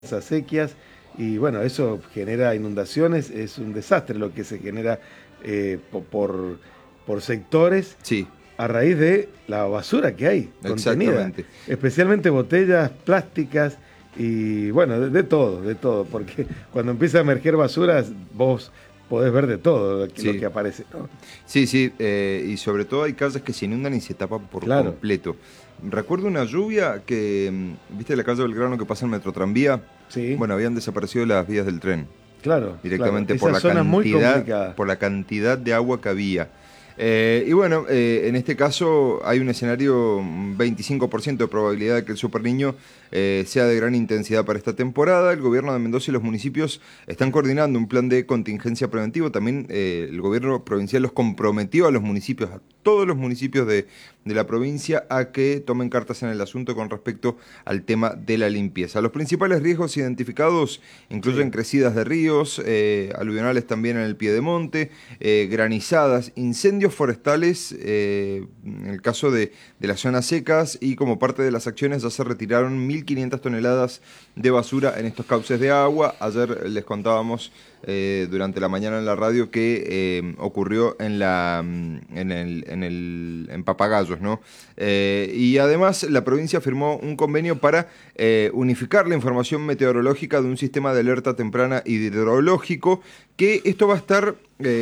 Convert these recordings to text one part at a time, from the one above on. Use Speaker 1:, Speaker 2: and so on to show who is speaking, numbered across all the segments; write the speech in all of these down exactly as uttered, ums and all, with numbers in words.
Speaker 1: acequias y bueno, eso genera inundaciones, es un desastre lo que se genera eh, por, por sectores
Speaker 2: Sí,
Speaker 1: a raíz de la basura que hay contenida,
Speaker 2: exactamente.
Speaker 1: especialmente botellas plásticas y bueno, de, de todo, de todo, porque cuando empieza a emerger basuras vos podés ver de todo lo que, lo
Speaker 2: Sí,
Speaker 1: que aparece, ¿no?
Speaker 2: sí, sí, eh, y sobre todo hay calles que se inundan y se tapan por
Speaker 1: Claro,
Speaker 2: completo. Recuerdo una lluvia que, mm, ¿viste la calle Belgrano que pasa el Metrotranvía?
Speaker 1: sí,
Speaker 2: Bueno, habían desaparecido las vías del tren
Speaker 1: claro, claro,
Speaker 2: directamente por
Speaker 1: esa
Speaker 2: la
Speaker 1: zona es muy
Speaker 2: cantidad,
Speaker 1: complicada.
Speaker 2: por la cantidad de agua que había. Eh, y bueno, eh, en este caso hay un escenario, un veinticinco por ciento de probabilidad de que el Super Niño eh, sea de gran intensidad para esta temporada. El gobierno de Mendoza y los municipios están coordinando un plan de contingencia preventivo. También eh, el gobierno provincial los comprometió a los municipios, a todos los municipios de, de la provincia, a que tomen cartas en el asunto con respecto al tema de la limpieza. Los principales riesgos identificados incluyen
Speaker 1: Sí.
Speaker 2: crecidas de ríos, eh, aluvionales también en el piedemonte, eh, granizadas, incendios forestales, eh, en el caso de, de las zonas secas, y como parte de las acciones ya se retiraron mil quinientas toneladas de basura en estos cauces de agua. Ayer les contábamos eh, durante la mañana en la radio que eh, ocurrió en la en el en el en Papagayos, ¿no? Eh, y además la provincia firmó un convenio para eh, unificar la información meteorológica de un sistema de alerta temprana hidrológico, que esto va a estar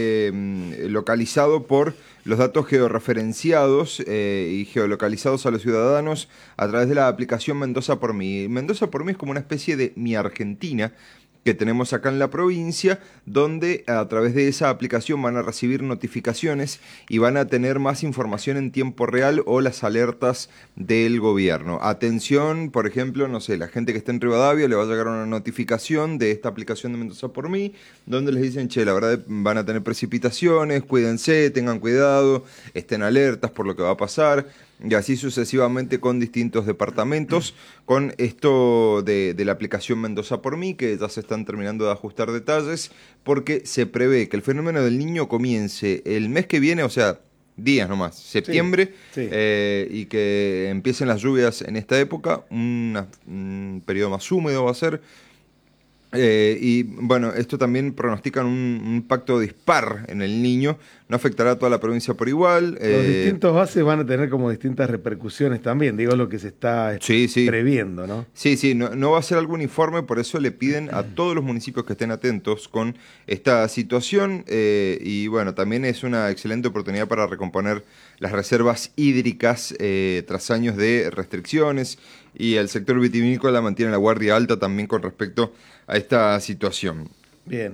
Speaker 2: eh, localizado por los datos georreferenciados eh, y geolocalizados a los ciudadanos a través de la aplicación Mendoza por mí. Mendoza por mí es como una especie de Mi Argentina que tenemos acá en la provincia, donde a través de esa aplicación van a recibir notificaciones y van a tener más información en tiempo real o las alertas del gobierno. Atención, por ejemplo, no sé, la gente que está en Rivadavia le va a llegar una notificación de esta aplicación de Mendoza por mí, donde les dicen, che, la verdad van a tener precipitaciones, cuídense, tengan cuidado, estén alertas por lo que va a pasar. Y así sucesivamente con distintos departamentos, con esto de, de la aplicación Mendoza por mí, que ya se están terminando de ajustar detalles, porque se prevé que el fenómeno del Niño comience el mes que viene, o sea, días nomás,
Speaker 1: Sí,
Speaker 2: septiembre,
Speaker 1: sí.
Speaker 2: eh, y que empiecen las lluvias en esta época, una- un periodo más húmedo va a ser. Eh, y bueno, esto también pronostican un, un impacto dispar en el Niño, no afectará a toda la provincia por igual.
Speaker 1: Los
Speaker 2: eh,
Speaker 1: distintos bases van a tener como distintas repercusiones también, digo lo que se está eh,
Speaker 2: sí, sí.
Speaker 1: previendo, ¿no?
Speaker 2: Sí, sí, no, no va a ser algo uniforme, por eso le piden a todos los municipios que estén atentos con esta situación, eh, y bueno, también es una excelente oportunidad para recomponer las reservas hídricas eh, tras años de restricciones, y el sector vitivinícola mantiene la guardia alta también con respecto a esta situación.
Speaker 1: Bien.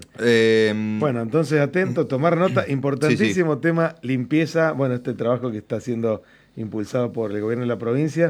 Speaker 2: Eh,
Speaker 1: Bueno, entonces atento, tomar nota,
Speaker 2: sí, sí,
Speaker 1: importantísimo tema, limpieza, bueno, este trabajo que está siendo impulsado por el gobierno de la provincia,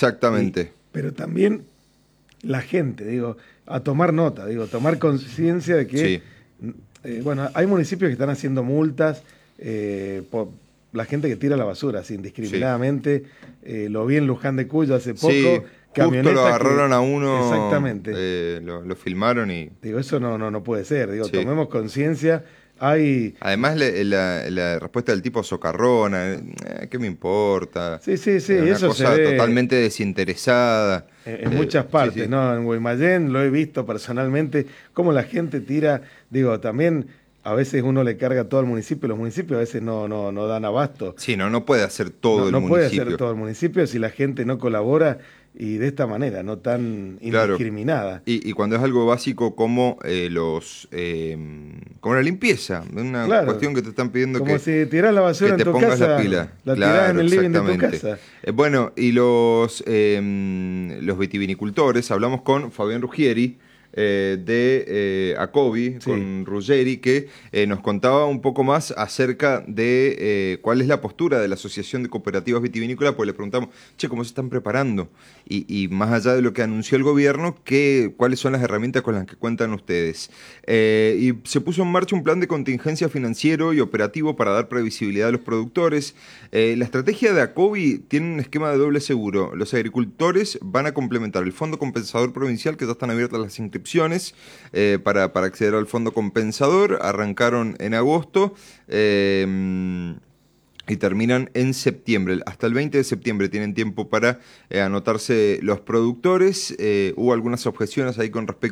Speaker 1: y,
Speaker 2: exactamente,
Speaker 1: pero también la gente, digo, a tomar nota, digo, tomar conciencia de que,
Speaker 2: sí,
Speaker 1: eh, bueno, hay municipios que están haciendo multas eh, por la gente que tira la basura así
Speaker 2: sí.
Speaker 1: indiscriminadamente, eh, lo vi en Luján de Cuyo hace
Speaker 2: Sí,
Speaker 1: poco,
Speaker 2: justo lo
Speaker 1: camionetas que,
Speaker 2: agarraron a uno,
Speaker 1: exactamente,
Speaker 2: eh, lo, lo filmaron y...
Speaker 1: digo, eso no, no, no puede ser, digo,
Speaker 2: Sí.
Speaker 1: tomemos conciencia, hay...
Speaker 2: Además, le- la, la respuesta del tipo socarrona, eh, ¿qué me importa?
Speaker 1: Sí, sí, sí,
Speaker 2: Eh, una
Speaker 1: eso se
Speaker 2: cosa
Speaker 1: ve
Speaker 2: totalmente desinteresada.
Speaker 1: en, en
Speaker 2: Eh,
Speaker 1: muchas
Speaker 2: sí,
Speaker 1: partes,
Speaker 2: sí,
Speaker 1: ¿no? En Guaymallén lo he visto personalmente, cómo la gente tira, digo, también a veces uno le carga todo al municipio, los municipios a veces no, no, no dan abasto,
Speaker 2: sí, no, no puede hacer todo
Speaker 1: no,
Speaker 2: el
Speaker 1: no puede hacer
Speaker 2: municipio.
Speaker 1: todo el municipio si la gente no colabora y de esta manera, no tan
Speaker 2: Claro.
Speaker 1: indiscriminada.
Speaker 2: Y, y cuando es algo básico como eh, los eh, como la limpieza, una
Speaker 1: Claro,
Speaker 2: cuestión que te están pidiendo
Speaker 1: como
Speaker 2: que,
Speaker 1: si tirás la
Speaker 2: que
Speaker 1: basura en
Speaker 2: te
Speaker 1: tu
Speaker 2: pongas la
Speaker 1: casa,
Speaker 2: pila.
Speaker 1: la tirás en
Speaker 2: Claro,
Speaker 1: el living de tu
Speaker 2: exactamente.
Speaker 1: casa.
Speaker 2: Eh, bueno, y los, eh, los vitivinicultores, hablamos con Fabián Ruggieri, eh, de eh, Acovi,
Speaker 1: Sí,
Speaker 2: con Ruggeri, que eh, nos contaba un poco más acerca de eh, cuál es la postura de la Asociación de Cooperativas Vitivinícolas, pues le preguntamos, che, ¿cómo se están preparando? Y, y más allá de lo que anunció el gobierno, ¿qué, ¿cuáles son las herramientas con las que cuentan ustedes? Eh, y se puso en marcha un plan de contingencia financiero y operativo para dar previsibilidad a los productores. Eh, la estrategia de Acovi tiene un esquema de doble seguro. Los agricultores van a complementar el Fondo Compensador Provincial, que ya están abiertas las inscripciones eh, para, para acceder al Fondo Compensador. Arrancaron en agosto. Eh, y terminan en septiembre. Hasta el veinte de septiembre tienen tiempo para eh, anotarse los productores. Eh, hubo algunas objeciones ahí con respecto